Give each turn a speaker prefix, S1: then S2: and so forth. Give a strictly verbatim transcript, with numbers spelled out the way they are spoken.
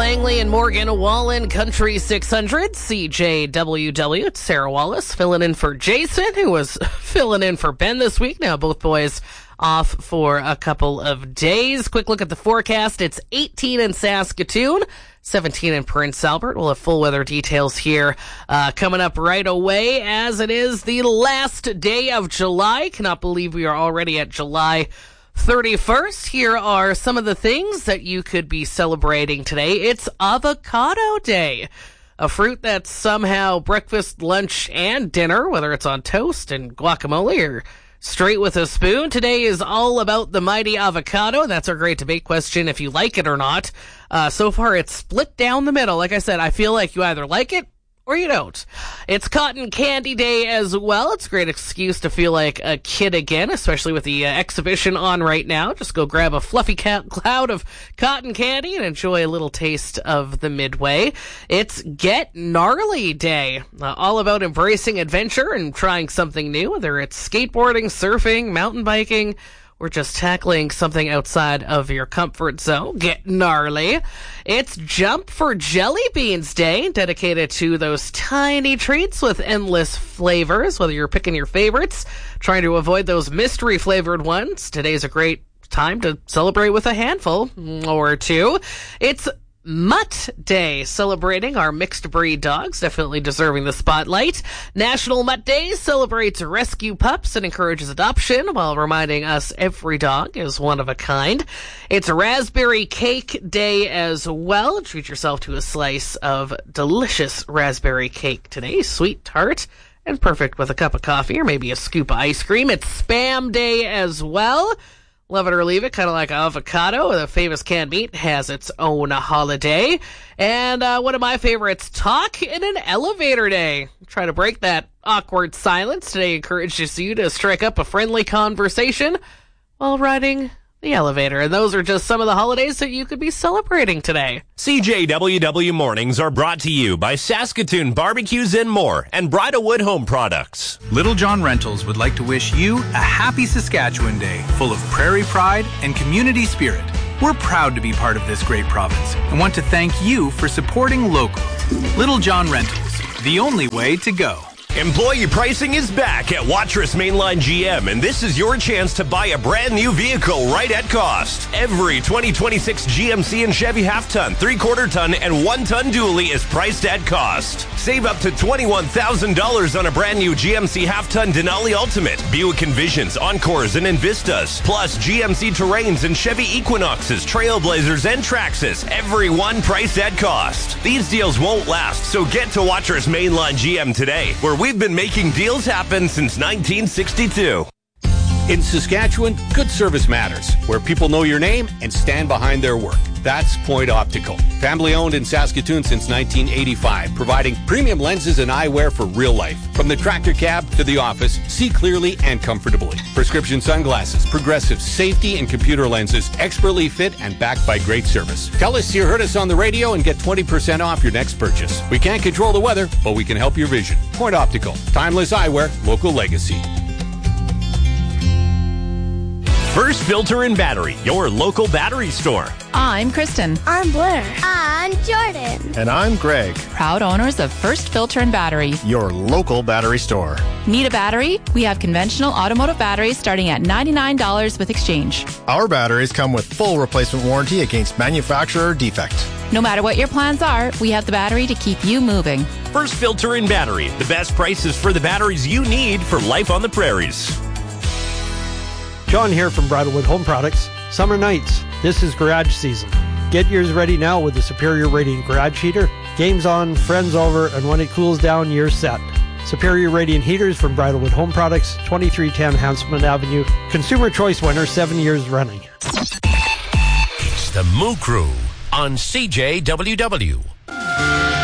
S1: Langley and Morgan Wallen Country six hundred, C J W W. It's Sarah Wallace filling in for Jason, who was filling in for Ben this week. Now both boys off for a couple of days. Quick look at the forecast. It's eighteen in Saskatoon, seventeen in Prince Albert. We'll have full weather details here uh, coming up right away, as it is the last day of July. Cannot believe we are already at July thirty-first. Here are some of the things that you could be celebrating today. It's Avocado Day, a fruit that's somehow breakfast, lunch, and dinner, whether it's on toast and guacamole or straight with a spoon. Today is all about the mighty avocado. That's our great debate question, if you like it or not. Uh, so far, it's split down the middle. Like I said, I feel like you either like it or you don't. It's Cotton Candy Day as well. It's a great excuse to feel like a kid again, especially with the uh, exhibition on right now. Just go grab a fluffy ca- cloud of cotton candy and enjoy a little taste of the Midway. It's Get Gnarly Day, uh, all about embracing adventure and trying something new, whether it's skateboarding, surfing, mountain biking, or just tackling something outside of your comfort zone. Get gnarly. It's Jump for Jelly Beans Day, dedicated to those tiny treats with endless flavors. Whether you're picking your favorites, trying to avoid those mystery flavored ones, today's a great time to celebrate with a handful or two. It's Mutt Day, celebrating our mixed breed dogs, definitely deserving the spotlight. National Mutt Day celebrates rescue pups and encourages adoption while reminding us every dog is one of a kind. It's Raspberry Cake Day as well. Treat yourself to a slice of delicious raspberry cake today, sweet, tart, and perfect with a cup of coffee or maybe a scoop of ice cream. It's Spam Day as well. Love it or leave it, kind of like avocado. The famous canned meat has its own holiday. And uh, one of my favorites, Talk in an Elevator Day. Try to break that awkward silence. Today encourages you to strike up a friendly conversation while riding the elevator. And those are just some of the holidays that you could be celebrating today.
S2: C J W W Mornings are brought to you by Saskatoon Barbecues and More and Bridalwood Home Products.
S3: Little John Rentals would like to wish you a happy Saskatchewan Day full of prairie pride and community spirit. We're proud to be part of this great province and want to thank you for supporting local. Little John Rentals, the only way to go.
S2: Employee pricing is back at Watrous Mainline G M, and this is your chance to buy a brand new vehicle right at cost. Every twenty twenty-six G M C and Chevy half-ton, three-quarter ton, and one-ton dually is priced at cost. Save up to twenty-one thousand dollars on a brand new G M C half-ton Denali Ultimate, Buick Envisions, Encores, and Envistas, plus G M C Terrains and Chevy Equinoxes, Trailblazers, and Traxxas, every one priced at cost. These deals won't last, so get to Watrous Mainline G M today, where we've been making deals happen since nineteen sixty-two.
S4: In Saskatchewan, good service matters, where people know your name and stand behind their work. That's Point Optical. Family owned in Saskatoon since nineteen eighty-five, providing premium lenses and eyewear for real life. From the tractor cab to the office, see clearly and comfortably. Prescription sunglasses, progressive safety and computer lenses, expertly fit and backed by great service. Tell us you heard us on the radio and get twenty percent off your next purchase. We can't control the weather, but we can help your vision. Point Optical. Timeless eyewear, local legacy.
S2: First Filter and Battery, your local battery store.
S5: I'm Kristen.
S6: I'm Blair. I'm Jordan.
S7: And I'm Greg.
S5: Proud owners of First Filter and Battery,
S7: your local battery store.
S5: Need a battery? We have conventional automotive batteries starting at ninety-nine dollars with exchange.
S7: Our batteries come with full replacement warranty against manufacturer defect.
S5: No matter what your plans are, we have the battery to keep you moving.
S2: First Filter and Battery, the best prices for the batteries you need for life on the prairies.
S8: John here from Bridalwood Home Products. Summer nights, this is garage season. Get yours ready now with the Superior Radiant Garage Heater. Games on, friends over, and when it cools down, you're set. Superior Radiant Heaters from Bridalwood Home Products, twenty-three ten Hanselman Avenue. Consumer Choice winner, seven years running.
S2: It's the Moo Crew on C J W W.